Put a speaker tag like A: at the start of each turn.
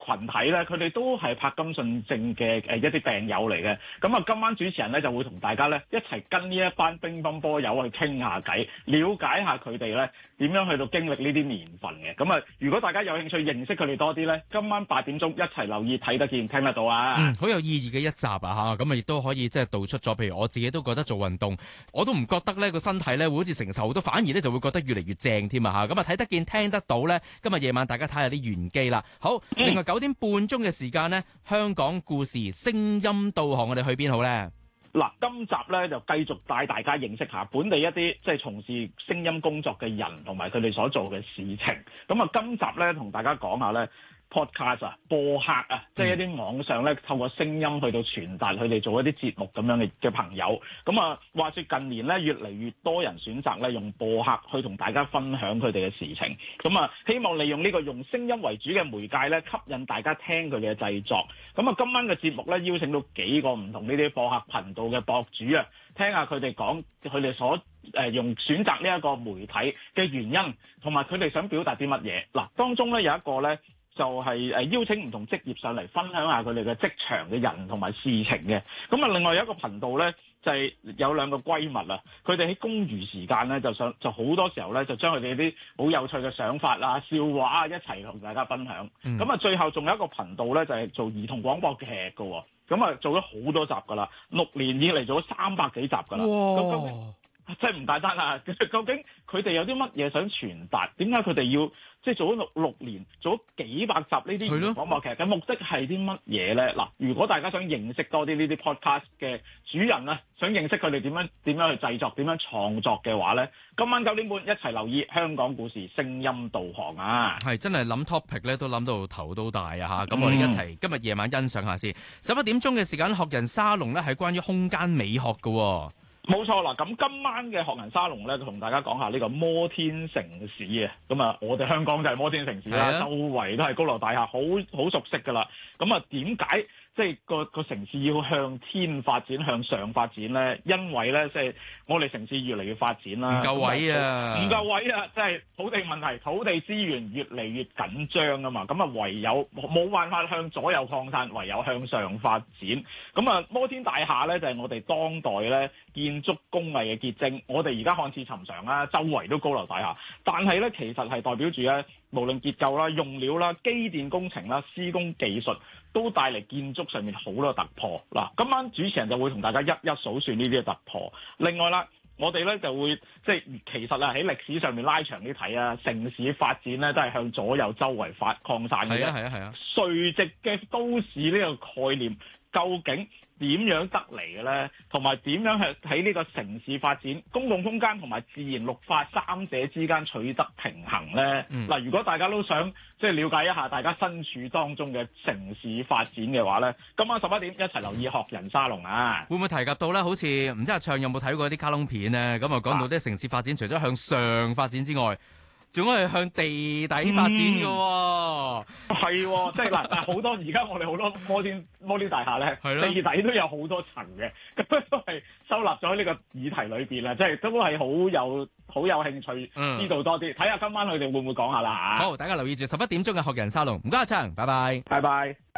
A: 群體咧，佢哋都係柏金遜症嘅一啲病友嚟嘅。咁啊，今晚主持人咧就會同大家咧一齊跟呢一班乒乓波友去傾下偈，了解下佢哋咧點樣去到經歷呢啲年份嘅。咁啊，如果大家有興趣認識佢哋多啲咧，今晚8點鐘一齊留意睇得見聽得到啊！
B: 好有意義嘅一集啊嚇，咁啊亦都可以即係道出咗，譬如我自己都覺得做運動，我都唔覺得呢個身體咧會好似承受好多，反而咧就會覺得越嚟越正添啊嚇！咁啊睇得見聽得到咧，今日夜晚大家睇下啲玄機啦。好，另外9點半鐘嘅時間呢，香港故事聲音導航，我哋去邊好咧？
A: 嗱，今集咧就繼續帶大家認識下本地一啲即係從事聲音工作嘅人同埋佢哋所做嘅事情。咁啊，今集咧同大家講下咧 podcast 啊，播客啊，即係一啲網上咧透過聲音去到傳達佢哋做一啲節目咁樣嘅朋友。咁啊，話說近年咧越嚟越多人選擇咧用播客去同大家分享佢哋嘅事情。咁啊，希望利用呢個用聲音為主嘅媒介咧，吸引大家聽佢嘅製作。咁啊，今晚嘅節目咧邀請到幾個唔同呢啲播客頻道嘅博主啊，聽下佢哋講佢哋所用選擇呢一個媒體嘅原因，同埋佢哋想表達啲乜嘢。嗱，當中咧有一個咧就係邀請唔同職業上嚟分享下佢哋嘅職場嘅人同埋事情嘅。咁啊，另外有一個頻道咧就係有兩個閨蜜啊，佢哋喺公餘時間咧就好多時候咧就將佢哋啲好有趣嘅想法啊、笑話啊一齊同大家分享。咁啊，最後仲有一個頻道咧就係做兒童廣播劇嘅喎。咁啊，做咗好多集噶啦，6年以嚟做咗300幾集噶啦。咁真係唔簡單啊！究竟佢哋有啲乜嘢想傳達？點解佢哋要即係做咗6年，做咗幾百集呢啲兒童廣播劇嘅目的係啲乜嘢咧？嗱，如果大家想認識多啲呢啲 podcast 嘅主人啊，想認識佢哋點樣去製作、點樣創作嘅話咧，今晚9點半一齊留意香港故事聲音導航啊！
B: 係真係諗 topic 咧，都諗到頭都大啊嚇！咁我哋一齊今日夜晚欣賞下先。11點鐘嘅時間，學人沙龍咧係關於空間美學嘅。
A: 冇錯啦，咁今晚嘅學人沙龍咧，同大家講下呢個摩天城市啊。咁啊，我哋香港就係摩天城市啦，周圍都係高樓大廈，好熟悉噶啦。咁啊，點解即係個城市要向天發展、向上發展咧？因為咧，即係我哋城市越嚟越發展啦，唔夠位啊，即係土地問題、土地資源越嚟越緊張啊嘛。咁啊，唯有冇辦法向左右擴散，唯有向上發展。咁啊，摩天大廈咧就係我哋當代咧建築工藝嘅結晶。我哋而家看似尋常啦，周圍都高樓大廈，但係咧其實係代表住咧，無論結構啦、用料啦、機電工程啦、施工技術，都帶嚟建築上面好多突破。嗱，今晚主持人就會同大家一一數算呢啲嘅突破。另外啦，我哋咧就會即係其實啊喺歷史上面拉長啲睇啊，城市發展咧都係向左右周圍擴散嘅。係啊。垂直嘅都市呢個概念究竟點樣得嚟嘅咧？同埋點樣係喺呢個城市發展、公共空間同埋自然綠化三者之間取得平衡咧？嗱，如果大家都想即係了解一下大家身處當中嘅城市發展嘅話咧，今晚11點一齊留意學人沙龍啊！會唔會提及到咧？好似唔知阿暢有冇睇過啲卡通片咧？咁啊講到啲城市發展，除咗向上發展之外，仲係向地底發展嘅喎，係即係嗱，但係好多而家我哋好多摩天大廈咧，地底都有好多層嘅，咁都係收納咗喺呢個議題裏邊啦，即係都係好有興趣知道多啲，睇下今晚佢哋會唔會講下啦嚇。好，大家留意住11點鐘嘅學人沙龍，唔該阿祥，拜拜，拜拜。